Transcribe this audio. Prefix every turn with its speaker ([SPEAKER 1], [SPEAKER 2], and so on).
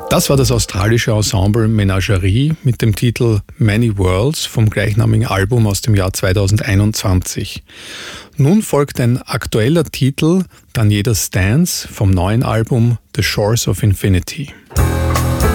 [SPEAKER 1] Das war das australische Ensemble Menagerie mit dem Titel Many Worlds vom gleichnamigen Album aus dem Jahr 2021. Nun folgt ein aktueller Titel, Dann jeder Stance vom neuen Album The Shores of Infinity.